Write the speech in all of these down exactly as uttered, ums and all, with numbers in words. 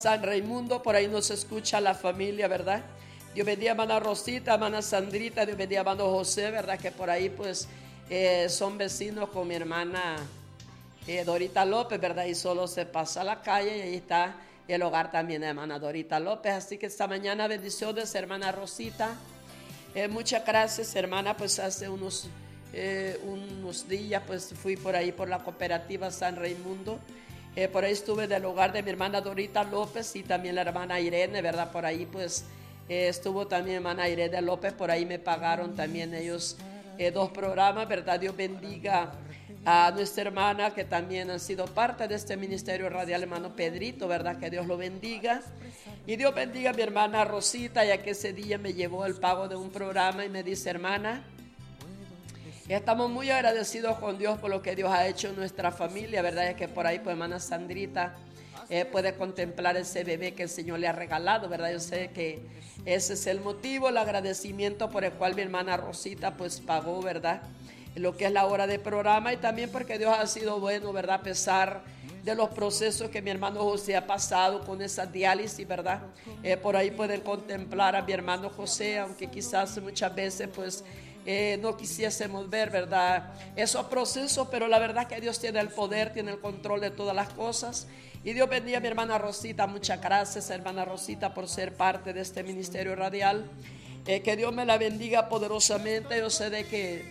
San Raimundo, por ahí nos escucha la familia, ¿verdad? Dios bendiga a hermana Rosita, hermana Sandrita, Dios bendiga a hermano José, ¿verdad? Que por ahí pues eh, son vecinos con mi hermana eh, Dorita López, ¿verdad? Y solo se pasa a la calle y ahí está el hogar también de hermana Dorita López. Así que esta mañana bendiciones, hermana Rosita. Eh, muchas gracias, hermana, pues hace unos, eh, unos días pues fui por ahí por la cooperativa San Raimundo. Eh, por ahí estuve del hogar de mi hermana Dorita López y también la hermana Irene, ¿verdad? Por ahí pues eh, estuvo también hermana Irene López, por ahí me pagaron también ellos eh, dos programas, ¿verdad? Dios bendiga a nuestra hermana que también han sido parte de este ministerio radial, hermano Pedrito, ¿verdad? Que Dios lo bendiga. Y Dios bendiga a mi hermana Rosita, ya que ese día me llevó el pago de un programa y me dice, hermana, estamos muy agradecidos con Dios por lo que Dios ha hecho en nuestra familia, ¿verdad? Es que por ahí, pues, hermana Sandrita eh, puede contemplar ese bebé que el Señor le ha regalado, ¿verdad? Yo sé que ese es el motivo, el agradecimiento por el cual mi hermana Rosita, pues, pagó, ¿verdad? Lo que es la hora de programa y también porque Dios ha sido bueno, ¿verdad? A pesar de los procesos que mi hermano José ha pasado con esa diálisis, ¿verdad? Eh, por ahí pueden contemplar a mi hermano José, aunque quizás muchas veces, pues, Eh, no quisiésemos ver, ¿verdad? Esos procesos, pero la verdad que Dios tiene el poder, tiene el control de todas las cosas. Y Dios bendiga a mi hermana Rosita. Muchas gracias, hermana Rosita, por ser parte de este ministerio radial. Eh, que Dios me la bendiga poderosamente. Yo sé de que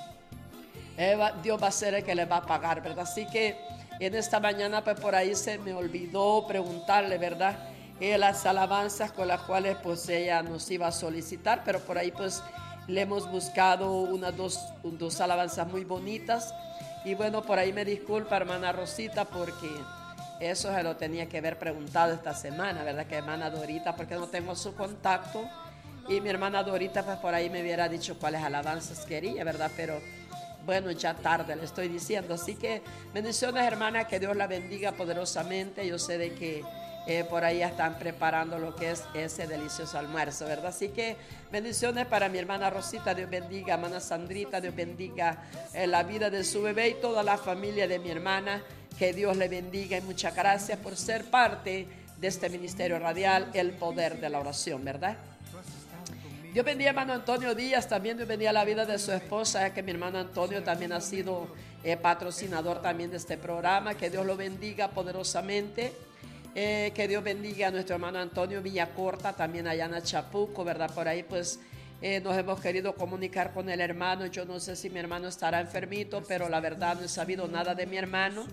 eh, va, Dios va a ser el que le va a pagar, ¿verdad? Así que en esta mañana, pues por ahí se me olvidó preguntarle, ¿verdad? Eh, las alabanzas con las cuales pues ella nos iba a solicitar, pero por ahí pues le hemos buscado unas dos, dos alabanzas muy bonitas. Y bueno, por ahí me disculpa, hermana Rosita, porque eso se lo tenía que haber preguntado esta semana, ¿verdad? Que hermana Dorita, porque no tengo su contacto. Y mi hermana Dorita, pues por ahí me hubiera dicho cuáles alabanzas quería, ¿verdad? Pero bueno, ya tarde le estoy diciendo. Así que bendiciones, hermana, que Dios la bendiga poderosamente. Yo sé de que Eh, por ahí están preparando lo que es ese delicioso almuerzo, ¿verdad? Así que bendiciones para mi hermana Rosita, Dios bendiga, hermana Sandrita, Dios bendiga eh, la vida de su bebé y toda la familia de mi hermana, que Dios le bendiga y muchas gracias por ser parte de este ministerio radial, el poder de la oración, ¿verdad? Dios bendiga a hermano Antonio Díaz, también Dios bendiga la vida de su esposa, ya que mi hermano Antonio también ha sido eh, patrocinador también de este programa, que Dios lo bendiga poderosamente. Eh, que Dios bendiga a nuestro hermano Antonio Villacorta, también allá en Chapuco, ¿verdad? Por ahí pues eh, nos hemos querido comunicar con el hermano. Yo no sé si mi hermano estará enfermito, pero la verdad no he sabido nada de mi hermano.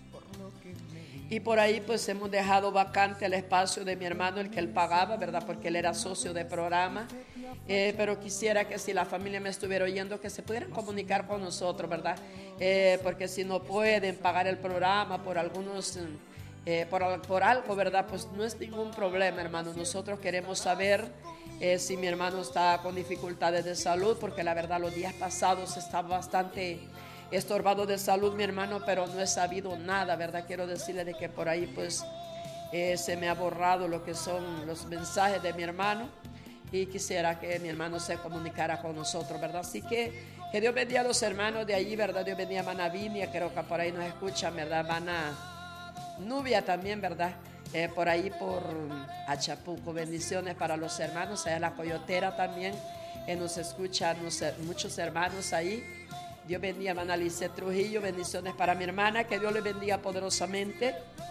Y por ahí pues hemos dejado vacante el espacio de mi hermano, el que él pagaba, ¿verdad? Porque él era socio de programa. Eh, pero quisiera que si la familia me estuviera oyendo, que se pudieran comunicar con nosotros, ¿verdad? Eh, porque si no pueden pagar el programa por algunos... Eh, por, por algo, ¿verdad? Pues no es ningún problema, hermano. Nosotros queremos saber eh, si mi hermano está con dificultades de salud, porque la verdad los días pasados estaba bastante estorbado de salud mi hermano, pero no he sabido nada, ¿verdad? Quiero decirle de que por ahí pues eh, se me ha borrado lo que son los mensajes de mi hermano y quisiera que mi hermano se comunicara con nosotros, ¿verdad? Así que que Dios bendiga a los hermanos de allí, ¿verdad? Dios bendiga a Manavinia, creo que por ahí nos escuchan, ¿verdad? Van a Nubia también, ¿verdad? Eh, por ahí por Achapuco, bendiciones para los hermanos, allá en la Coyotera también, eh, nos escuchan nos, muchos hermanos ahí. Dios bendiga a hermana Alice Trujillo, bendiciones para mi hermana, que Dios le bendiga poderosamente.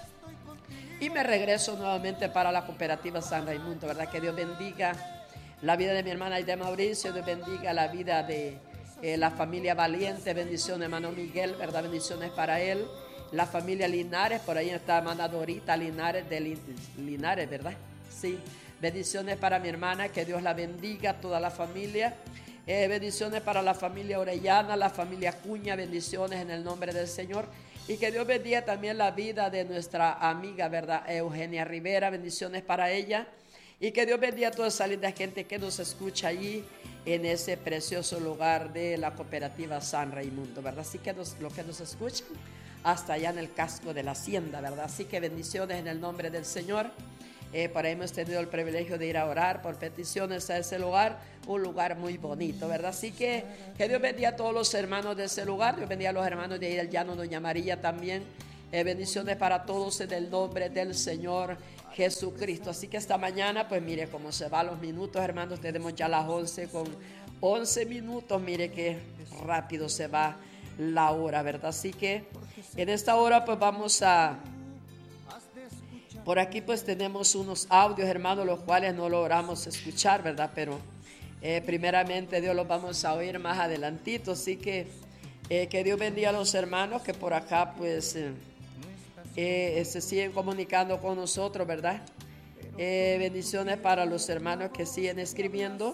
Y me regreso nuevamente para la cooperativa San Raimundo, ¿verdad? Que Dios bendiga la vida de mi hermana Aide Mauricio, Dios bendiga la vida de eh, la familia Valiente, bendiciones hermano Miguel, ¿verdad? Bendiciones para él. La familia Linares, por ahí está hermana Dorita Linares de Linares, ¿verdad? Sí, bendiciones para mi hermana, que Dios la bendiga, toda la familia. Eh, bendiciones para la familia Orellana, la familia Cuña, bendiciones en el nombre del Señor. Y que Dios bendiga también la vida de nuestra amiga, ¿verdad? Eugenia Rivera, bendiciones para ella. Y que Dios bendiga a toda esa linda gente que nos escucha allí en ese precioso lugar de la cooperativa San Raimundo, ¿verdad? Así que los lo que nos escuchan hasta allá en el casco de la hacienda, ¿verdad? Así que bendiciones en el nombre del Señor. Eh, por ahí hemos tenido el privilegio de ir a orar por peticiones a ese lugar, un lugar muy bonito, ¿verdad? Así que que Dios bendiga a todos los hermanos de ese lugar, Dios bendiga a los hermanos de ahí del llano Doña María también. Eh, bendiciones para todos en el nombre del Señor Jesucristo. Así que esta mañana, pues mire cómo se van los minutos, hermanos. Tenemos ya las once con once minutos. Mire qué rápido se va la hora, ¿verdad? Así que en esta hora, pues vamos a... Por aquí, pues tenemos unos audios, hermanos, los cuales no logramos escuchar, ¿verdad? Pero eh, primeramente Dios los vamos a oír más adelantito. Así que eh, que Dios bendiga a los hermanos que por acá, pues... Eh, Eh, se siguen comunicando con nosotros, ¿verdad? Eh, bendiciones para los hermanos que siguen escribiendo.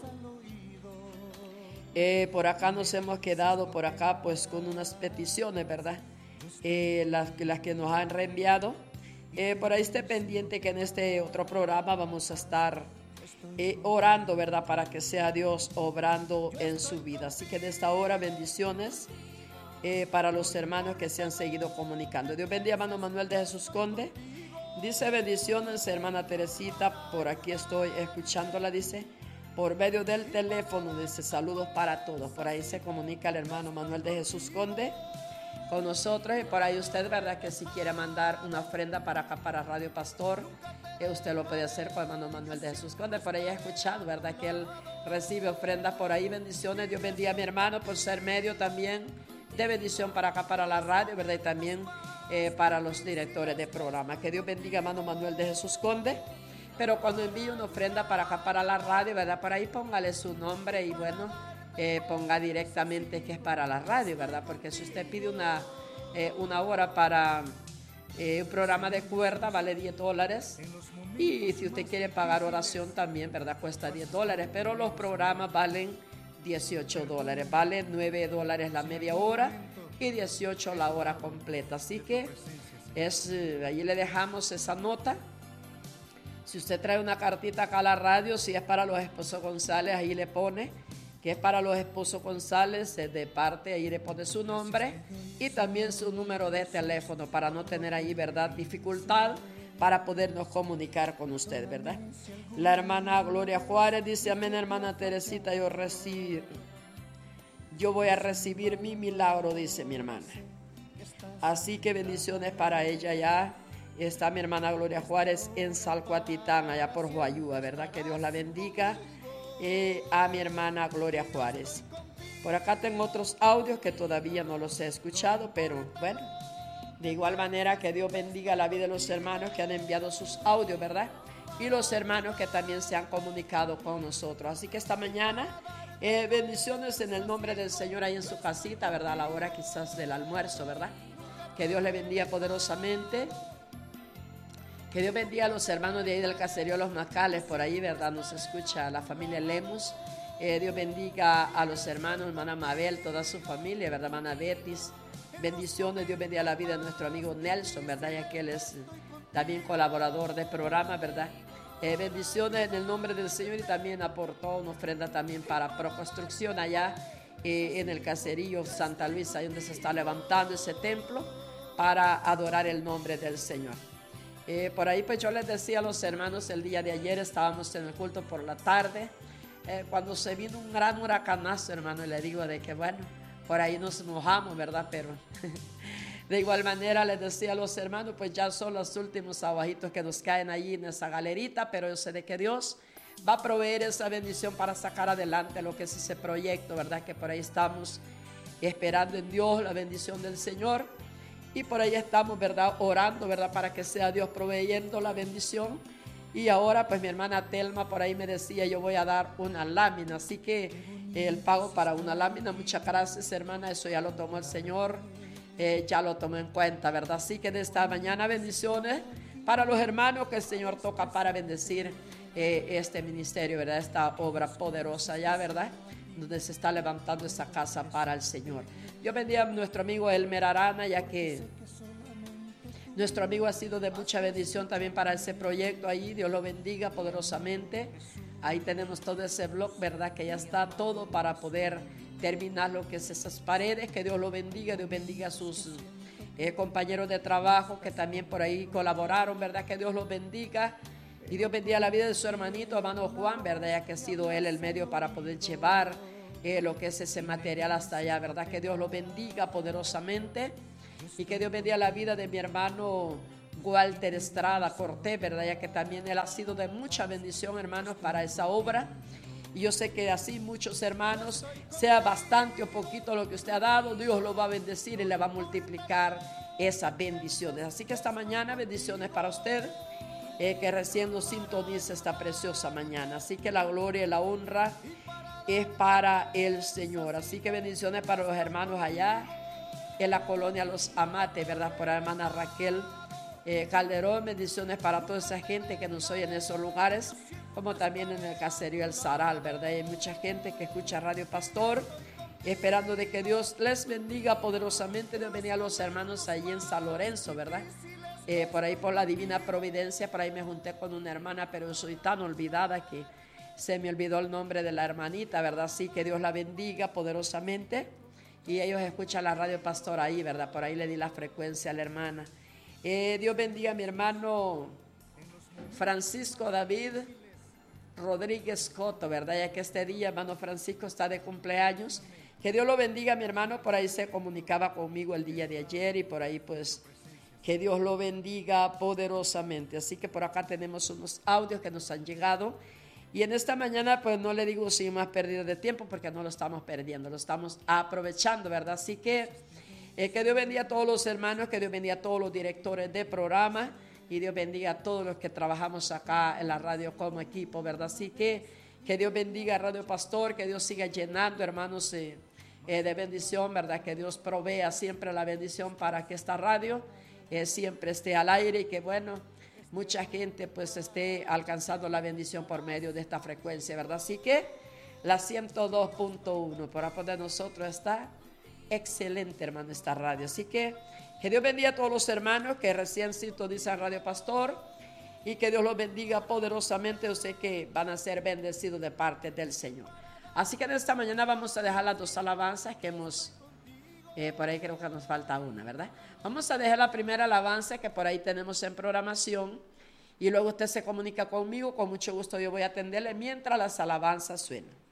Eh, por acá nos hemos quedado, por acá, pues con unas peticiones, ¿verdad? Eh, las, las que nos han reenviado. Eh, por ahí esté pendiente que en este otro programa vamos a estar eh, orando, ¿verdad? Para que sea Dios obrando en su vida. Así que de esta hora, bendiciones. Eh, para los hermanos que se han seguido comunicando. Dios bendiga, hermano Manuel de Jesús Conde. Dice bendiciones, hermana Teresita. Por aquí estoy escuchándola, dice, por medio del teléfono. Dice saludos para todos. Por ahí se comunica el hermano Manuel de Jesús Conde con nosotros. Y por ahí usted, ¿verdad? Que si quiere mandar una ofrenda para acá, para Radio Pastor, eh, usted lo puede hacer con el hermano Manuel de Jesús Conde. Por ahí he escuchado, ¿verdad? Que él recibe ofrendas por ahí. Bendiciones. Dios bendiga a mi hermano por ser medio también de bendición para acá, para la radio, ¿verdad? Y también eh, para los directores de programa. Que Dios bendiga, hermano Manuel de Jesús Conde. Pero cuando envíe una ofrenda para acá, para la radio, ¿verdad? Por ahí póngale su nombre y bueno, eh, ponga directamente que es para la radio, ¿verdad? Porque si usted pide una, eh, una hora para eh, un programa de cuerda, vale diez dólares. Y si usted quiere pagar oración también, ¿verdad? Cuesta diez dólares. Pero los programas valen dieciocho dólares, vale nueve dólares la media hora y dieciocho la hora completa. Así que es, eh, ahí le dejamos esa nota. Si usted trae una cartita acá a la radio, si es para los esposos González, ahí le pone que es para los esposos González, de parte, ahí le pone su nombre y también su número de teléfono para no tener ahí, ¿verdad?, dificultad para podernos comunicar con usted, ¿verdad? La hermana Gloria Juárez dice, amén, hermana Teresita, yo recibo, yo voy a recibir mi milagro, dice mi hermana. Así que bendiciones para ella. Ya está mi hermana Gloria Juárez en Salcuatitán, allá por Huayúa, ¿verdad? Que Dios la bendiga eh, a mi hermana Gloria Juárez. Por acá tengo otros audios que todavía no los he escuchado, pero bueno, de igual manera que Dios bendiga la vida de los hermanos que han enviado sus audios, ¿verdad? Y los hermanos que también se han comunicado con nosotros. Así que esta mañana, eh, bendiciones en el nombre del Señor ahí en su casita, ¿verdad? A la hora quizás del almuerzo, ¿verdad? Que Dios le bendiga poderosamente. Que Dios bendiga a los hermanos de ahí del caserío Los Macales, por ahí, ¿verdad? Nos escucha la familia Lemus. Eh, Dios bendiga a los hermanos, hermana Mabel, toda su familia, ¿verdad? Hermana Betis. Bendiciones, Dios bendiga la vida de nuestro amigo Nelson, ¿verdad? Ya que él es también colaborador del programa, ¿verdad? Eh, bendiciones en el nombre del Señor y también aportó una ofrenda también para Proconstrucción allá eh, en el caserío Santa Luisa, ahí donde se está levantando ese templo para adorar el nombre del Señor. Eh, por ahí pues yo les decía a los hermanos el día de ayer, estábamos en el culto por la tarde, eh, cuando se vino un gran huracanazo, hermano, y le digo de que bueno, por ahí nos mojamos, ¿verdad? Pero de igual manera les decía a los hermanos, pues ya son los últimos abajitos que nos caen allí en esa galerita, pero yo sé de que Dios va a proveer esa bendición para sacar adelante lo que es ese proyecto, ¿verdad? Que por ahí estamos esperando en Dios la bendición del Señor y por ahí estamos, ¿verdad? Orando, ¿verdad? Para que sea Dios proveyendo la bendición. Y ahora pues mi hermana Telma por ahí me decía, yo voy a dar una lámina, así que el pago para una lámina, muchas gracias, hermana, eso ya lo tomó el Señor, eh, ya lo tomó en cuenta, ¿verdad? Así que de esta mañana bendiciones para los hermanos que el Señor toca para bendecir eh, este ministerio, ¿verdad? Esta obra poderosa ya, ¿verdad? Donde se está levantando esa casa para el Señor. Yo bendiga a nuestro amigo Elmer Arana, ya que nuestro amigo ha sido de mucha bendición también para ese proyecto ahí. Dios lo bendiga poderosamente. Ahí tenemos todo ese blog, ¿verdad? Que ya está todo para poder terminar lo que es esas paredes. Que Dios lo bendiga. Dios bendiga a sus eh, compañeros de trabajo que también por ahí colaboraron, ¿verdad? Que Dios los bendiga. Y Dios bendiga la vida de su hermanito, hermano Juan, ¿verdad? Ya que ha sido él el medio para poder llevar eh, lo que es ese material hasta allá, ¿verdad? Que Dios lo bendiga poderosamente. Y que Dios bendiga la vida de mi hermano Walter Estrada Cortés, ¿verdad? Ya que también él ha sido de mucha bendición, hermanos, para esa obra. Y yo sé que así muchos hermanos, sea bastante o poquito lo que usted ha dado, Dios lo va a bendecir y le va a multiplicar esas bendiciones. Así que esta mañana, bendiciones para usted, eh, que recién nos sintoniza esta preciosa mañana. Así que la gloria y la honra es para el Señor. Así que bendiciones para los hermanos allá en la colonia Los Amates, ¿verdad? Por la hermana Raquel eh, Calderón. Bendiciones para toda esa gente que nos oye en esos lugares, como también en el caserío El Zaral, ¿verdad? Hay mucha gente que escucha Radio Pastor, esperando de que Dios les bendiga poderosamente. Dios bendiga a los hermanos allí en San Lorenzo, ¿verdad? Eh, por ahí por la divina providencia, por ahí me junté con una hermana, pero soy tan olvidada que se me olvidó el nombre de la hermanita, ¿verdad? Sí, que Dios la bendiga poderosamente. Y ellos escuchan la Radio Pastor ahí, ¿verdad? Por ahí le di la frecuencia a la hermana. Eh, Dios bendiga a mi hermano Francisco David Rodríguez Coto, ¿verdad? Ya que este día, hermano Francisco, está de cumpleaños. Que Dios lo bendiga, mi hermano. Por ahí se comunicaba conmigo el día de ayer y por ahí, pues, que Dios lo bendiga poderosamente. Así que por acá tenemos unos audios que nos han llegado. Y en esta mañana, pues, no le digo sin más pérdida de tiempo, porque no lo estamos perdiendo, lo estamos aprovechando, ¿verdad? Así que, eh, que Dios bendiga a todos los hermanos, que Dios bendiga a todos los directores de programa. Y Dios bendiga a todos los que trabajamos acá en la radio como equipo, ¿verdad? Así que que Dios bendiga a Radio Pastor, que Dios siga llenando, hermanos, eh, eh, de bendición, ¿verdad? Que Dios provea siempre la bendición para que esta radio eh, siempre esté al aire y que, bueno, mucha gente pues esté alcanzando la bendición por medio de esta frecuencia, ¿verdad? Así que la ciento dos punto uno, por acá de nosotros está excelente, hermano, esta radio. Así que que Dios bendiga a todos los hermanos que recién sintonizan Radio Pastor y que Dios los bendiga poderosamente. Yo sé que van a ser bendecidos de parte del Señor. Así que en esta mañana vamos a dejar las dos alabanzas que hemos, eh, por ahí creo que nos falta una, ¿verdad? Vamos a dejar la primera alabanza que por ahí tenemos en programación y luego usted se comunica conmigo. Con mucho gusto yo voy a atenderle mientras las alabanzas suenan.